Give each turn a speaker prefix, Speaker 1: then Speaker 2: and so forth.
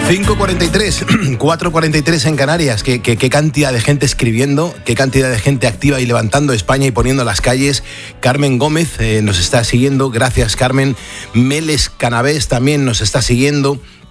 Speaker 1: 5:43, 4:43 en Canarias. Qué cantidad de gente escribiendo, qué cantidad de gente activa y levantando España y poniendo las calles. Carmen Gómez nos está siguiendo, gracias Carmen. Meles Canavés también nos está siguiendo.